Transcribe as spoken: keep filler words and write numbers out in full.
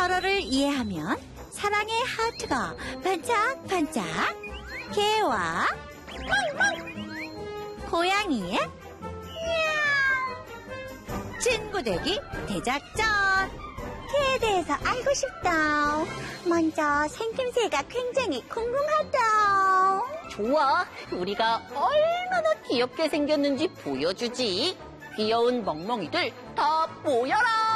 서로를 이해하면 사랑의 하트가 반짝반짝. 개와 고양이의 친구 되기 대작전. 개에 대해서 알고 싶다. 먼저 생김새가 굉장히 궁금하다. 좋아, 우리가 얼마나 귀엽게 생겼는지 보여주지. 귀여운 멍멍이들 다 모여라.